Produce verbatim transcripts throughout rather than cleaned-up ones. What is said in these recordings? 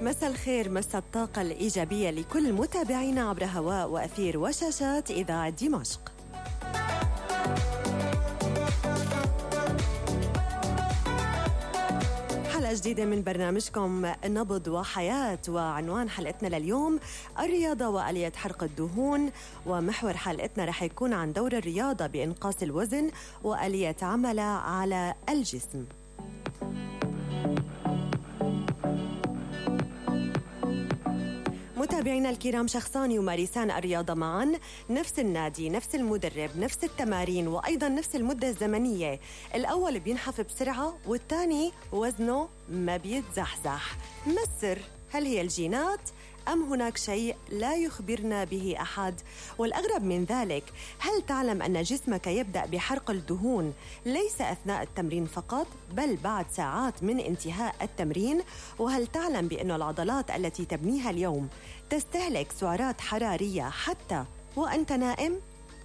مساء الخير، مساء الطاقة الإيجابية لكل متابعينا عبر هواء وأثير وشاشات إذاعة دمشق. حلقة جديدة من برنامجكم نبض وحياة، وعنوان حلقتنا لليوم الرياضة وآلية حرق الدهون، ومحور حلقتنا رح يكون عن دور الرياضة بإنقاص الوزن وآلية عملها على الجسم. متابعينا الكرام، شخصان يمارسان الرياضة معا، نفس النادي، نفس المدرب، نفس التمارين، وأيضا نفس المدة الزمنية. الأول بينحف بسرعة والثاني وزنه ما بيتزحزح. ما السر؟ هل هي الجينات أم هناك شيء لا يخبرنا به أحد؟ والأغرب من ذلك، هل تعلم أن جسمك يبدأ بحرق الدهون ليس أثناء التمرين فقط، بل بعد ساعات من انتهاء التمرين؟ وهل تعلم بأن العضلات التي تبنيها اليوم تستهلك سعرات حرارية حتى وأنت نائم؟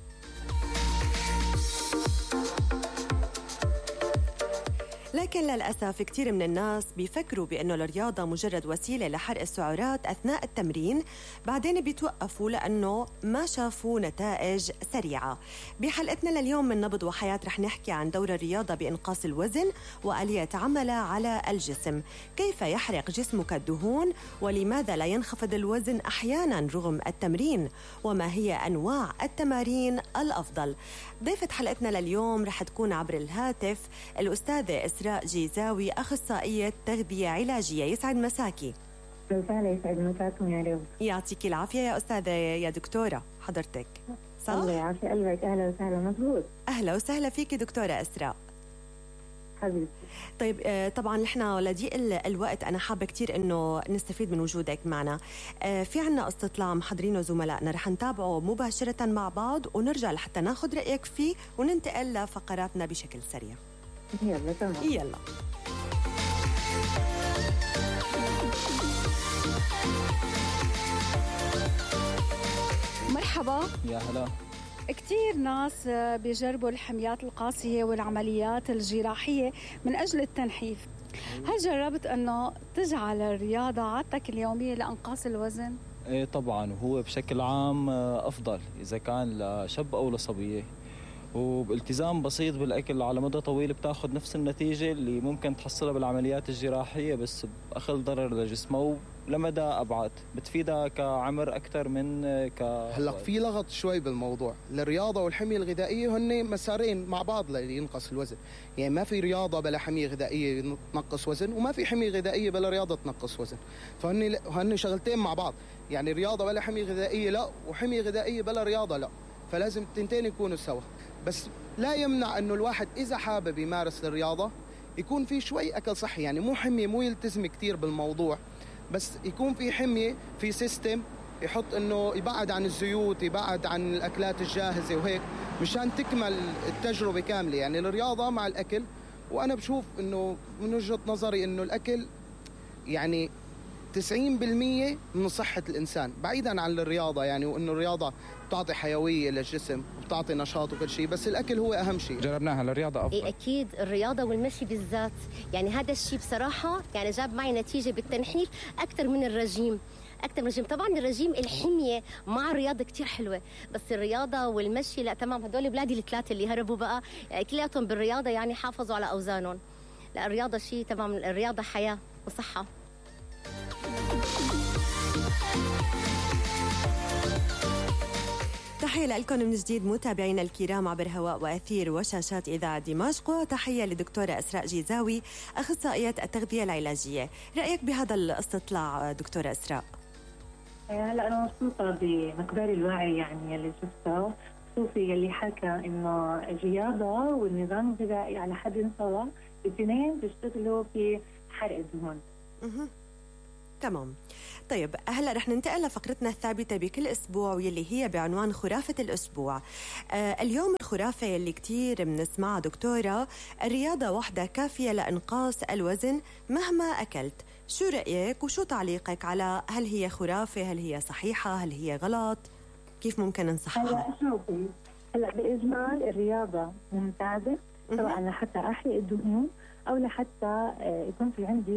لكن للأسف كتير من الناس بيفكروا بأنه الرياضة مجرد وسيلة لحرق السعرات أثناء التمرين، بعدين بيتوقفوا لأنه ما شافوا نتائج سريعة. بحلقتنا لليوم من نبض وحياة رح نحكي عن دور الرياضة بإنقاص الوزن وآلية عملها على الجسم. كيف يحرق جسمك الدهون؟ ولماذا لا ينخفض الوزن أحيانا رغم التمرين؟ وما هي أنواع التمارين الأفضل؟ ضيفة حلقتنا لليوم رح تكون عبر الهاتف الأستاذة إسراء جيزاوي، أخصائية تغذية علاجية. يسعد مساكي. وسهلا، يسعد مساكم يا رب. يعطيك العافية يا أستاذة، يا دكتورة حضرتك. صح؟ الله يعافي قلبك. أهلا وسهلا. مظبوط. أهلا وسهلا فيكي دكتورة إسراء حبيبتي. طيب طبعا نحن لضيق الوقت أنا حابة كتير إنه نستفيد من وجودك معنا. في عنا استطلاع محضرينه زملائنا رح نتابعه مباشرة مع بعض ونرجع لحتى ناخد رأيك فيه وننتقل لفقراتنا بشكل سريع. يلا تمام. يلا. مرحبا. يا هلا. كتير ناس بيجربوا الحميات القاسية والعمليات الجراحية من أجل التنحيف. هل جربت أنه تجعل الرياضة عادتك اليومية لإنقاص الوزن؟ ايه طبعا، وهو بشكل عام أفضل إذا كان لشاب أو لصبية، وبالتزام بسيط بالأكل على مدى طويل بتاخد نفس النتيجة اللي ممكن تحصلها بالعمليات الجراحية، بس بأقل ضرر لجسمه ولمدى أبعد. بتفيدها كعمر أكثر من ك هلا في لغط شوي بالموضوع. الرياضة والحمية الغذائية هن مسارين مع بعض لينقص الوزن. يعني ما في رياضة بلا حمية غذائية تنقص وزن، وما في حمية غذائية بلا رياضة تنقص وزن. فهن هن شغلتين مع بعض. يعني رياضة بلا حمية غذائية لا، وحمية غذائية بلا رياضة لا. فلازم التنتين يكونوا سوا. بس لا يمنع انه الواحد اذا حابب يمارس الرياضة يكون في شوي اكل صحي. يعني مو حمية، مو يلتزم كتير بالموضوع، بس يكون في حمية، في سيستم يحط انه يبعد عن الزيوت، يبعد عن الاكلات الجاهزة وهيك، مشان تكمل التجربة كاملة. يعني الرياضة مع الاكل. وانا بشوف انه من وجهة نظري انه الاكل يعني تسعين بالمية من صحة الإنسان بعيداً عن الرياضة. يعني وإنه الرياضة بتعطي حيوية للجسم وبتعطي نشاط وكل شيء، بس الأكل هو أهم شيء. جربناها للرياضة أفضل. إيه أكيد الرياضة والمشي بالذات. يعني هذا الشيء بصراحة يعني جاب معي نتيجة بالتنحيف أكثر من الرجيم. أكثر من الرجيم. طبعاً الرجيم الحمية مع الرياضة كتير حلوة، بس الرياضة والمشي لا. تمام. هدول بلادي الثلاثة اللي هربوا بقى كلياتهم بالرياضة، يعني حافظوا على أوزانهم. لا الرياضة شيء تمام. الرياضة حياة وصحة. تحية لكم من جديد متابعينا الكرام عبر هواء وأثير وشاشات إذاعة دمشق، وتحية لدكتورة إسراء جيزاوي، أخصائية التغذية العلاجية. رأيك بهذا الاستطلاع دكتورة إسراء؟ هلا أنا مبسوطة بمقدار الوعي يعني اللي شفته، خصوصي اللي حكى إنه الرياضة والنظام الغذائي على حد سواء الاثنين بيشتغلوا في حرق الدهون. اها تمام. طيب هلا رح ننتقل لفقرتنا الثابته بكل اسبوع واللي هي بعنوان خرافه الاسبوع. آه اليوم الخرافه اللي كتير بنسمعها دكتوره، الرياضه وحده كافيه لانقاص الوزن مهما اكلت. شو رايك وشو تعليقك على هل هي خرافه، هل هي صحيحه، هل هي غلط؟ كيف ممكن ننصحها؟ هلا شوفي، هلا بالاجمال الرياضه ممتازه سواء لحتى احرق الدهون او لحتى يكون في عندي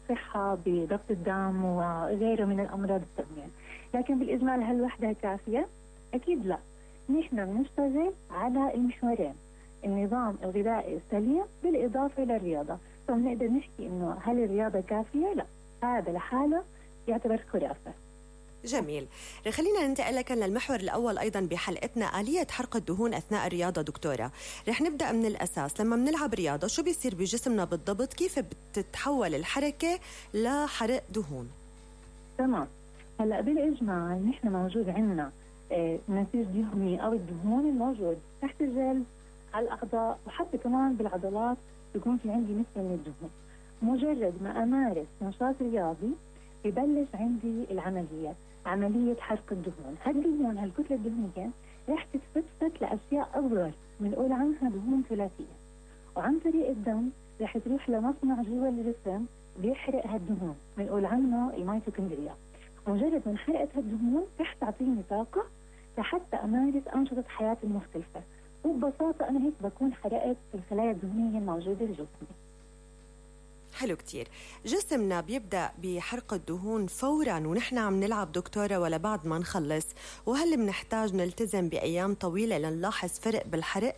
بالصحة، بضغط الدم وغيره من الأمراض الثانية. لكن بالإجمال هل وحدها كافية؟ أكيد لا. نحن بنشتغل على المحورين، النظام الغذائي السليم بالإضافة للرياضة. فبنقدر نحكي إنه هل الرياضة كافية؟ لا، هذا لحاله يعتبر خرافة. جميل. خلينا ننتقل لك للمحور الأول أيضا بحلقتنا، آلية حرق الدهون أثناء الرياضة. دكتورة، رح نبدأ من الأساس. لما بنلعب رياضة شو بيصير بجسمنا بالضبط؟ كيف بتتحول الحركة لحرق دهون؟ تمام. هلأ بالإجمال نحن موجود عندنا آه نسيج دهني أو الدهون الموجود تحت الجلد على الأعضاء، وحتى كمان بالعضلات بيكون في عندي نسبة من الدهون. مجرد ما أمارس نشاط رياضي يبلش عندي العملية، عملية حرق الدهون. هالدهون هالكتلة الدهنية رح تتفتت لأشياء أصغر بنقول عنها دهون ثلاثية، وعن طريق الدم رح تروح لمصنع جوا الجسم بيحرق هالدهون بنقول عنه الميتوكوندريا. مجرد من حرقت هالدهون رح تعطيني طاقة لحتى أمارس أنشطة حياتي المختلفة، وببساطة أنا هيك بكون حرقت الخلايا الدهنية الموجودة بجسمي. حلو كتير. جسمنا بيبدأ بحرق الدهون فوراً ونحن عم نلعب دكتورة ولا بعد ما نخلص؟ وهل بنحتاج نلتزم بأيام طويلة لنلاحظ فرق بالحرق؟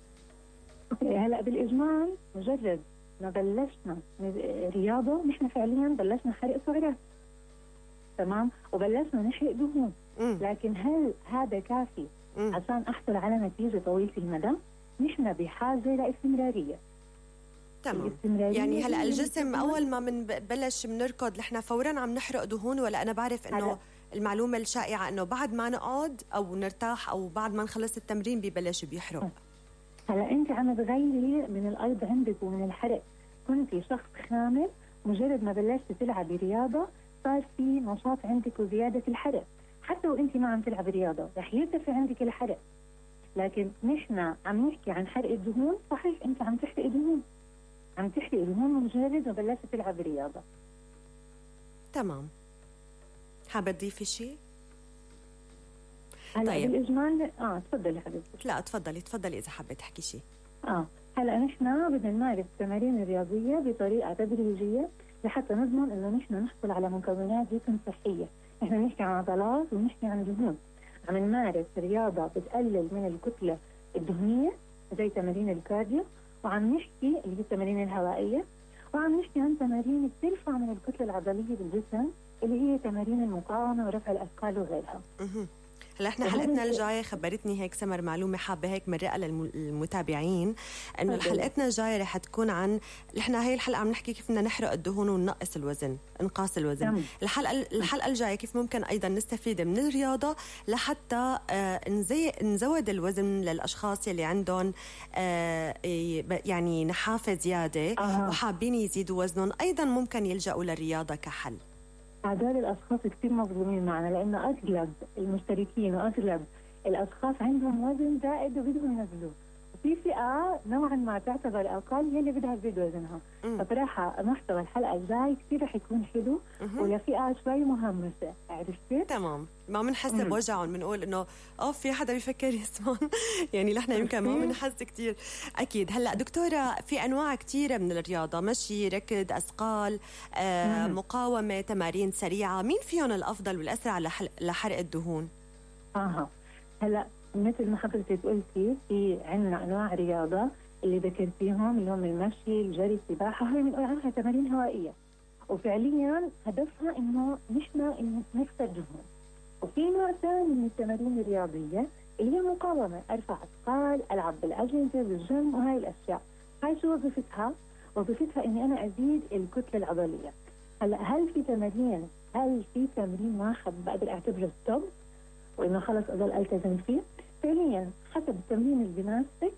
هلأ بالإجمال مجرد ما بلشنا رياضة نحن فعلياً بلشنا حرق سعرات، تمام، وبلشنا نحرق دهون. م. لكن هل هذا كافي م. عشان أحصل على نتيجة طويلة المدى؟ نحن بحاجة لاستمرارية. تمام. يعني هلا الجسم اول ما بنبلش بنركض نحن فورا عم نحرق دهون، ولا انا بعرف انه المعلومه الشائعه انه بعد ما نقعد او نرتاح او بعد ما نخلص التمرين ببلش بيحرق؟ هلا انت عم تغيري من الايض عندك ومن الحرق. كنتي شخص خامل، مجرد ما بلشتي تلعبي رياضه صار في نشاط عندك وزياده الحرق. حتى وانت ما عم تلعبي رياضه رح يرتفع عندك الحرق. لكن نحن عم نحكي عن حرق الدهون، صحيح انت عم تحرق دهون، عم تحرق دهون مجرد ما بلشت تلعب رياضة. تمام. حابة تضيفي شيء؟ هلا طيب. بالإجمال اه تفضلي حبيبتي. لا تفضلي تفضلي إذا حابة تحكي شيء. اه هلا نحن بدنا نمارس التمارين الرياضية بطريقة تدريجية لحتى نضمن إنه نحن نحصل على مكونات جسم صحية. نحن نحكي عن عضلات ونحكي عن دهون. عم نمارس رياضة بتقلل من الكتلة الدهنية زي تمارين الكارديو، وعم نحكي اللي هي التمارين الهوائية، وعم نحكي عن تمارين بترفع من الكتلة العضلية بالجسم اللي هي تمارين المقاومة ورفع الأثقال وغيرها. هلا احنا حلقتنا الجاية خبرتني هيك سمر معلومة حابة هيك مرقة للمتابعين انه حلقتنا الجاية رح تكون عن احنا هي الحلقة عم نحكي كيف بدنا نحرق الدهون وننقص الوزن، انقاص الوزن. مم. الحلقة الحلقة الجاية كيف ممكن ايضا نستفيد من الرياضة لحتى آه نزي نزود الوزن للاشخاص اللي عندهم آه يعني نحافة زيادة آه. وحابين يزيدوا وزنهم، ايضا ممكن يلجأوا للرياضة كحل. هذول الأشخاص كثير مظلومين معنا، لأن أغلب المشتركين وأغلب الأشخاص عندهم وزن زائد وبدهم ينزلوه، وفي فئة نوعا ما تعتبر أقل هي اللي بدها تزيد وزنها. فصراحة محتوى الحلقة الجاي كثير رح يكون حلو ولفئة شوي مهمسة، عرفتي؟ تمام. ما بنحس بوجعهم، بنقول إنه أوف في حدا بيفكر يسمعون يعني نحن يمكن ما بنحس كثير. أكيد. هلا دكتورة في أنواع كثيرة من الرياضة، مشي، ركض، أثقال، آه، مقاومة، تمارين سريعة، مين فيهم الأفضل والأسرع لحرق الدهون؟ آها هلا مثل ما حضرتك قلتي في عندنا أنواع رياضة اللي ذكرتيهم اللي هم المشي، الجري، السباحة، هاي بنقول عنها تمارين هوائية، وفعليا هدفها إنه نحن إنه نخسر دهون. وفي نوع ثاني من التمارين الرياضية اللي هي مقاومة، أرفع أثقال، ألعب بالأجهزة بالجيم وهاي الأشياء. هاي شو وظيفتها؟ وظيفتها إني أنا أزيد الكتلة العضلية. هلا هل في تمارين هل في تمرين واحد بقدر أعتبره ستوب وإنه خلص أضل ألتزم فيه؟ فعليا حسب التمرين اللي بيناسبك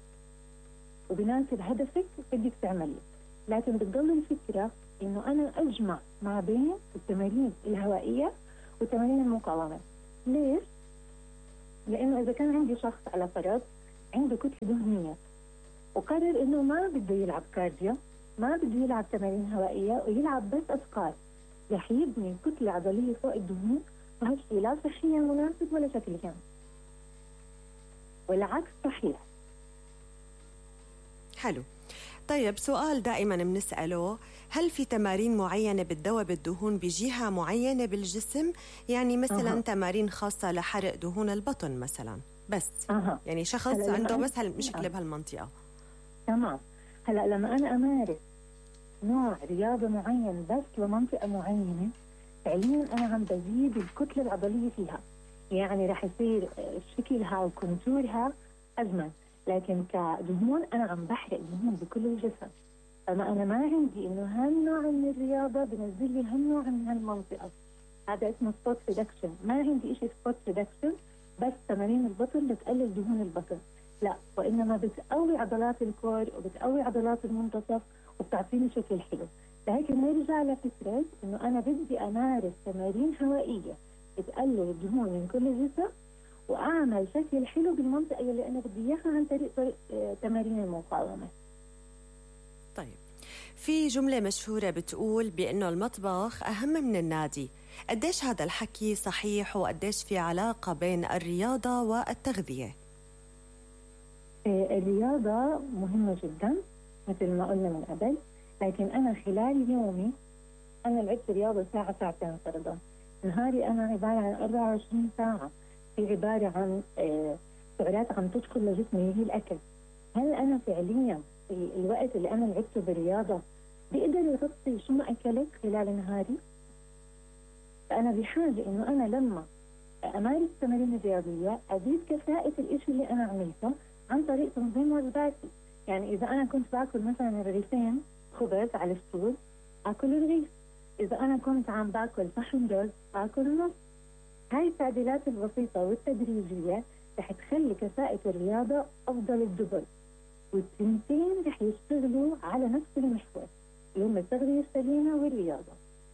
وبيناسب هدفك بدك تعمليه، لكن بتضل الفكرة إنه أنا أجمع ما بين التمارين الهوائية وتمارين المقاومة. ليش؟ لأنه إذا كان عندي شخص على فرض عنده كتلة دهنية وقرر إنه ما بده يلعب كارديو، ما بده يلعب تمارين هوائية ويلعب بس أثقال، رح يبني كتلة عضلية فوق الدهون، وهالشيء لا صحيا مناسب ولا شكليا، والعكس صحيح. حلو. طيب سؤال دائما بنسأله، هل في تمارين معينة بتذوب الدهون بجهة معينة بالجسم؟ يعني مثلا أه. تمارين خاصة لحرق دهون البطن مثلا بس أه. يعني شخص عنده بس هالمشكلة بهالمنطقة. تمام. هلا لما أنا أمارس نوع رياضة معين بس لمنطقة معينة، فعليا أنا عم بزيد الكتلة العضلية فيها، يعني رح يصير شكلها وكونتورها أجمل، لكن كدهون أنا عم بحرق دهون بكل الجسم. فما أنا ما عندي إنه هالنوع من الرياضة بنزل لي هالنوع من هالمنطقة، هذا اسمه سبوت ريدكشن. ما عندي إشي سبوت ريدكشن بس تمارين البطن بتقلل دهون البطن، لا، وإنما بتقوي عضلات الكور وبتقوي عضلات المنتصف وبتعطيني شكل حلو. لهيك نرجع لفكرة إنه أنا بدي أمارس تمارين هوائية بتقلل الدهون من كل الجسم وأعمل شكل حلو بالمنطقة اللي أنا بدي إياها عن طريق, طريق تمارين المقاومة. طيب، في جملة مشهورة بتقول بأنه المطبخ أهم من النادي، قديش هذا الحكي صحيح وقديش في علاقة بين الرياضة والتغذية؟ الرياضة مهمة جدا مثل ما قلنا من قبل، لكن أنا خلال يومي أنا لعبت رياضة ساعة ساعتين فرضا، نهاري أنا عبارة عن أربعة وعشرين ساعة في عبارة عن سعرات عم تدخل لجسمي هي الأكل. هل أنا فعليا في الوقت اللي أنا لعبته بالرياضة بيقدر يغطي شو ما أكلت خلال نهاري؟ فأنا بحاجة إنه أنا لما أمارس التمارين الرياضية أزيد كفاءة الإشي اللي أنا عملته عن طريق تنظيم وجباتي. يعني إذا أنا كنت باكل مثلا رغيفين خبز على السود أكل رغيف، إذا أنا كنت عم باكل صحن رز أكل نص. هاي التعديلات البسيطة والتدريجية رح تخلي كفاءة الرياضة أفضل الدبل، والتنتين رح يشتغلوا على نفس المحور اللي هم التغذية السليمة والرياضة.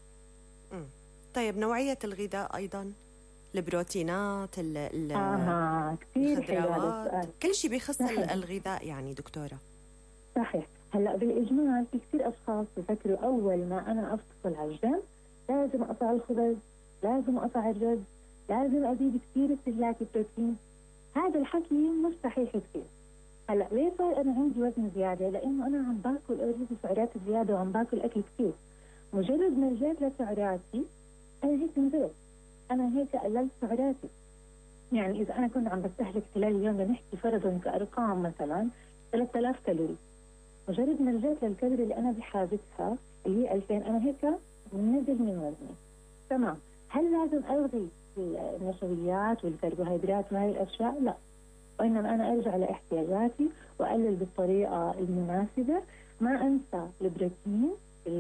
م. طيب، نوعية الغذاء أيضا، البروتينات، ال ال آه كثير الخضروات، كل شيء بيخص الغذاء يعني دكتورة. صحيح. هلا بالإجمال في كثير أشخاص بفكروا أول ما أنا أفصل على الجيم لازم أقطع الخبز، لازم أقطع الرز، لازم أزيد كثير استهلاك البروتين. هذا الحكي مش صحيح كثير. هلا ليه صار أنا عندي وزن زيادة؟ لأنه أنا عم باكل أوريدي سعرات زيادة وعم باكل أكل كثير. مجرد ما رجعت لسعراتي أنا هيك نزلت، أنا هيك قللت سعراتي. يعني إذا أنا كنت عم بستهلك خلال اليوم لنحكي فرضاً كأرقام مثلاً ثلاثة آلاف كالوري، مجرد ما رجعت للكالوري اللي أنا بحاجتها اللي هي ألفين أنا هيك نزل من وزني. تمام. هل لازم ألغي النشويات والكربوهيدرات وهي الأشياء؟ لا، وإنما أنا أرجع لاحتياجاتي وأقلل بالطريقة المناسبة. ما أنسى البروتين،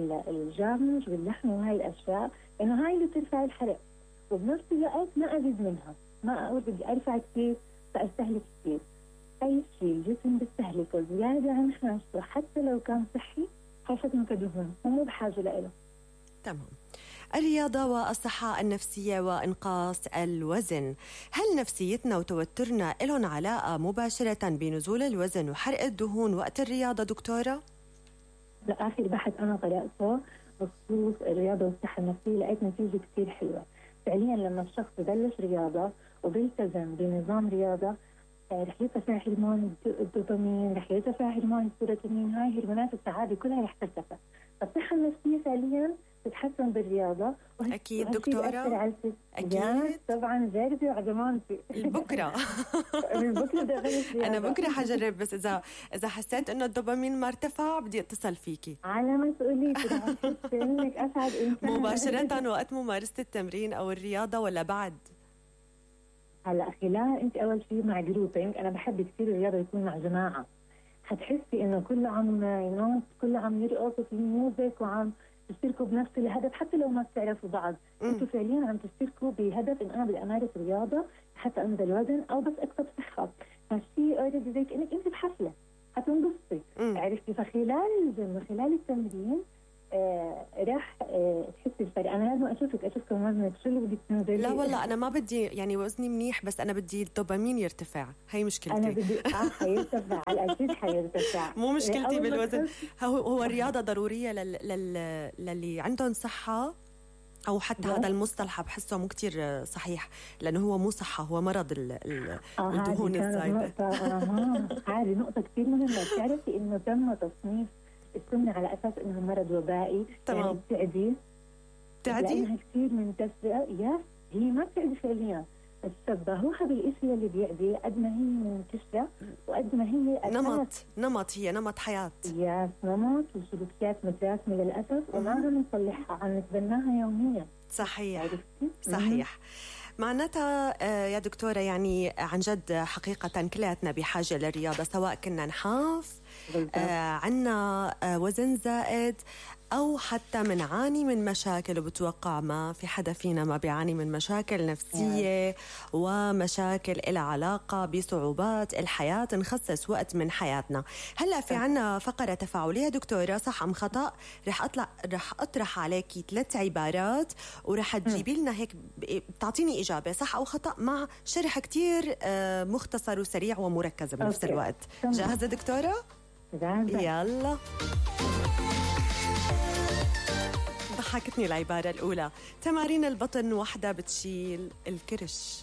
الجامج واللحم وهي الأشياء، إنه هاي اللي بترفع الحرق، وبنفس الوقت ما أزيد منها. ما أقول بدي أرفع كثير فأستهلك كثير. أي شيء الجسم بيستهلكه زيادة عن حاجته حتى لو كان صحي حيحسن كدهون ومو بحاجة له. تمام. الرياضة والصحة النفسية وإنقاص الوزن، هل نفسيتنا وتوترنا لهم علاقة مباشرة بنزول الوزن وحرق الدهون وقت الرياضة دكتورة؟ لآخر بحث أنا قرأته بخصوص الرياضة والصحة النفسية لقيت نتيجة كثير حلوة. فعليا لما الشخص يبلش رياضة وبيلتزم بنظام رياضة رح يرتفع هرمون الدوبامين، رح يرتفع هرمون السيروتونين، هاي هرمونات السعادة كلها رح ترتفع. فالصحة النفسية فعليا تتحسن بالرياضة. أكيد دكتورة، أكيد طبعا جربي وعجمانتي بكرة. بكرة أنا بكرة حجرب، بس إذا إذا حسيت إنه الدوبامين ما ارتفع بدي أتصل فيكي على مسؤوليتي، رح أحس إنك أسعد إنسان مباشرة وقت ممارسة التمرين أو الرياضة ولا بعد؟ هلا خلال انت اول شيء مع جروب، يمكن انا بحب كثير الرياضه يكون مع جماعه، حتحسي انه كله عم ينط، كله عم يرقص في الميوزك وعم تشتركوا بنفس الهدف حتى لو ما بتعرفوا بعض. انتوا فعليا عم تشتركوا بهدف ان انا بدي امارس رياضه حتى انزل وزن او بس اكسب صحه. فالشيء اوريدي زي كانك انت بحفله حتنبسطي، عرفتي؟ فخلال الجيم خلال التمرين آه راح آه تحسي الفرق. انا لازم اشوفك اشوف كم وزنك، شو اللي بدك تنزلي؟ لا والله انا ما بدي، يعني وزني منيح بس انا بدي الدوبامين يرتفع، هي مشكلتي. انا بدي اه حيرتفع على الاكيد حيرتفع. مو مشكلتي بالوزن، هو هو الرياضه ضروريه لل... لل... للي عندهم صحه، او حتى هذا المصطلح بحسه مو كتير صحيح لانه هو مو صحه، هو مرض ال... ال... آه الدهون الزايده. اه هذه نقطه كثير مهمه. بتعرفي انه تم تصنيف السمنة على أساس إنها مرض وبائي. تمام. يعني بتعدي تعدي لأنها كثير منتشرة. يس هي ما بتعدي فعليا، بس شبهوها بالإشي اللي بيعدي. قد ما هي منتشرة وقد ما هي أساس نمط نمط هي نمط حياة. يس نمط وسلوكيات متراكمة للأسف، وما عم نصلحها، عم نتبناها يوميا. صحيح عرفتي؟ صحيح. معناتها يا دكتورة يعني عن جد حقيقة كلياتنا بحاجة للرياضة، سواء كنا نحاف آه عنا آه وزن زائد أو حتى منعاني من مشاكل، وبتوقع ما في حدا فينا ما بيعاني من مشاكل نفسية ومشاكل إلها علاقة بصعوبات الحياة، نخصص وقت من حياتنا. هلأ في عنا فقرة تفاعلية دكتورة، صح أم خطأ؟ رح أطلع رح أطرح عليكي ثلاث عبارات ورح تجيبي لنا هيك بتعطيني إجابة صح أو خطأ مع شرح كتير مختصر وسريع ومركز بنفس أوكي. الوقت. جاهزة دكتورة؟ جاهزة. يلا. ضحكتني العبارة الأولى. تمارين البطن وحدة بتشيل الكرش.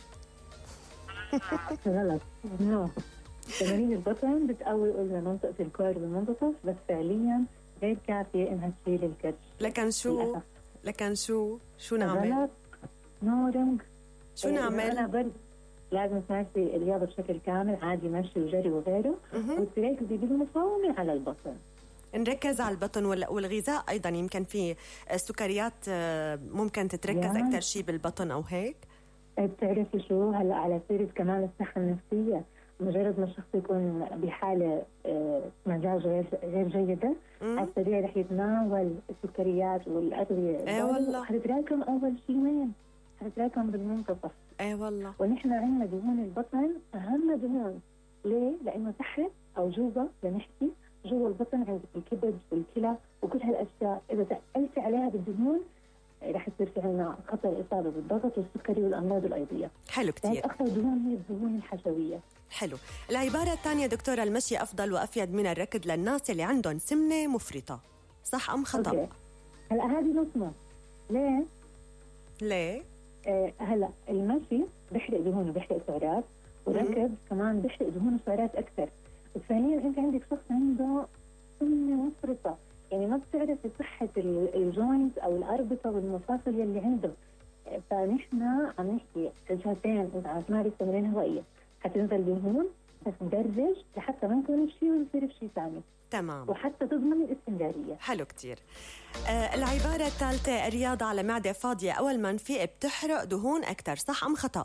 غلط. نو. تمارين البطن بتقوي قلنا منطقة الكور والمنتصف، بس فعليا غير كافية إنها تشيل الكرش. لكن شو للأسف. لكن شو شو نعمل؟ غلط. نو رنج. شو إيه، أنا نعمل؟ برد لازم تمارسي الرياضة بشكل كامل، عادي مشي وجري وغيره، مهم. وتركزي بالمقاومة على البطن. نركز على البطن وال- والغذاء أيضا، يمكن في السكريات آه، ممكن تتركز يا. أكثر شيء بالبطن أو هيك. بتعرفي شو هلا على سيرة كمان الصحة النفسية، مجرد ما الشخص يكون بحالة آه، مزاج غير غير جيدة، مم. على السريع رح يتناول السكريات والأدوية. إيه والله. حتتراكم أول شيء وين؟ حتتراكم بالمنتصف. ايه والله. ونحن عندنا دهون البطن أهم دهون. ليه؟ لأنه تحت أو جوا لنحكي جوا البطن عندك الكبد والكلى وكل هالأشياء، إذا تقلتي عليها بالدهون رح تصير في عنا خطر إصابة بالضغط والسكري والأمراض الأيضية. حلو يعني كتير. أكثر دهون هي الدهون الحشوية. حلو. العبارة الثانية دكتورة، المشي أفضل وأفيد من الركض للناس اللي عندهم سمنة مفرطة، صح أم خطأ؟ أوكي. هلا هذه نصنا. ليه؟ ليه؟ آه هلا المشي بيحرق دهون وبيحرق سعرات، والركض كمان بيحرق دهون وسعرات أكثر. وثانيا أنت عندك شخص عنده سمنة مفرطة، يعني ما بتعرفي صحة الجوينت أو الأربطة والمفاصل يلي عنده. فنحن عم نحكي جلستين انت عم تمارس تمارين هوائية، حتنزل دهون حتدرج لحتى ما نكون بشيء ونصير بشيء ثاني. تمام. وحتى تضمن الاستمرارية. حلو كتير. آه العبارة الثالثة، الرياضة على معدة فاضية أول ما نفيق بتحرق دهون أكثر، صح أم خطأ؟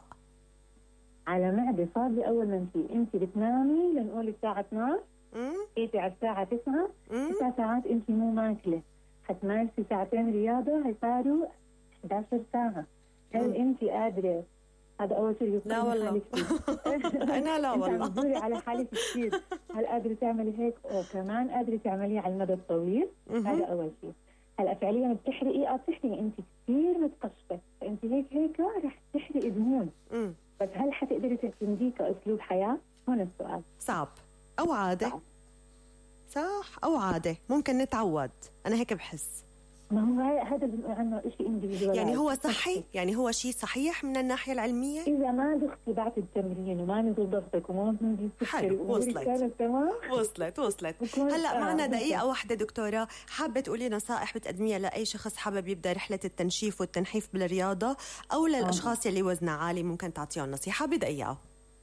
على معدة فاضية أول ما نفيق، أنت بتنامي لنقول الساعة اثنعش، إيتي على الساعة تسعة، تسع ساعات أنت مو ماكلة، حتمارسي ساعتين رياضة هيصاروا إحدى عشرة ساعة. هل مم. أنت قادرة؟ هذا أول شيء يقول. لا والله. أنا لا والله. أنت عم على حالك كثير. هل قادرة تعملي هيك؟ وكمان قادرة تعمليه على المدى الطويل؟ هذا أول شيء. هلا فعليا بتحرقي اه بتحرقي انت كثير متقشفة، فانت هيك هيك رح تحرقي دهون. بس هل حتقدري تعتمديه كأسلوب حياة؟ هون السؤال. صعب أو عادة؟ صعب. صح أو عادة، ممكن نتعود، أنا هيك بحس. ما هو هذا اللي بنقول عنه شيء انديفيدوال. يعني هو صحي؟ يعني هو شيء صحيح من الناحية العلمية؟ إذا ما دختي بعد التمرين وما نزل ضغطك وما نزل السكري وصلت تمام وصلت وصلت. هلا معنا دقيقة واحدة دكتورة، حابة تقولي نصائح بتقدميها لأي شخص حابب يبدأ رحلة التنشيف والتنحيف بالرياضة، أو للأشخاص يلي وزنها عالي ممكن تعطيهم نصيحة بدقيقة؟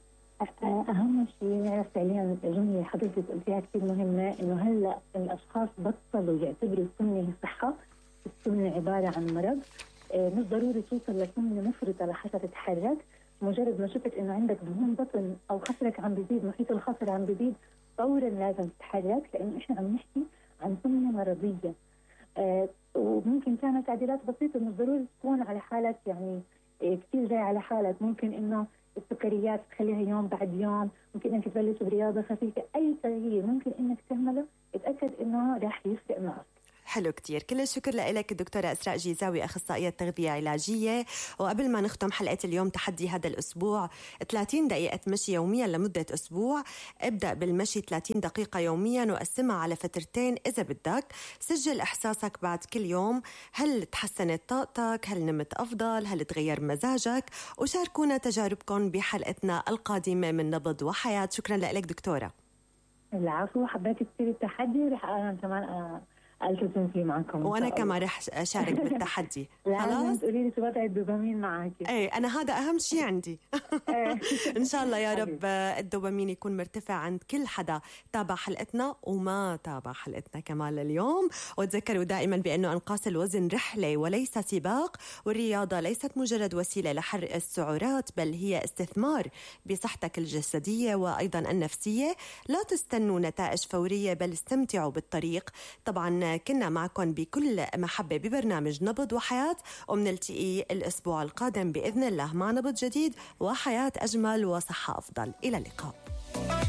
أهم شيء نعرف فعليا الجملة اللي حضرتك قلتيها كثير مهمة، إنه هلا الأشخاص بطلوا يعتبروا السمنة هي صحة، السمنة عبارة عن مرض. مش ضروري توصل لسمنة مفرطة لحتى تتحرك، مجرد ما شفت إنه عندك دهون بطن أو خصرك عم بيزيد، محيط الخصر عم بيزيد، فورا لازم تتحرك، لأنه إحنا عم نحكي عن سمنة مرضية. آه وممكن تعمل تعديلات بسيطة، مش ضروري تكون على حالك يعني آه كثير جاي على حالك. ممكن إنه السكريات تخليها يوم بعد يوم، ممكن إنك تبلش برياضة خفيفة، أي تغيير ممكن إنك تعمله اتأكد إنه راح يفرق معك. حلو كتير. كل الشكر لك الدكتورة إسراء جيزاوي، أخصائية تغذية علاجية. وقبل ما نختم حلقة اليوم، تحدي هذا الأسبوع ثلاثين دقيقة مشي يوميا لمدة أسبوع. ابدأ بالمشي ثلاثين دقيقة يوميا وقسمها على فترتين إذا بدك. سجل إحساسك بعد كل يوم، هل تحسنت طاقتك؟ هل نمت أفضل؟ هل تغير مزاجك؟ وشاركونا تجاربكم بحلقتنا القادمة من نبض وحياة. شكرا لك دكتورة. العفو، حبيت كثير التحدي، رح انا كمان التزم فيه معكم. وانا كمان رح اشارك بالتحدي. خلاص تقولي لي شو وضع الدوبامين معك. ايه انا هذا اهم شيء عندي. ان شاء الله يا رب الدوبامين يكون مرتفع عند كل حدا تابع حلقتنا وما تابع حلقتنا كمان اليوم. وتذكروا دائما بانه انقاص الوزن رحله وليس سباق، والرياضه ليست مجرد وسيله لحرق السعرات بل هي استثمار بصحتك الجسديه وايضا النفسيه. لا تستنوا نتائج فوريه بل استمتعوا بالطريق. طبعا كنا معكم بكل محبة ببرنامج نبض وحياة، ومنلتقي الأسبوع القادم بإذن الله مع نبض جديد وحياة أجمل وصحة أفضل. إلى اللقاء.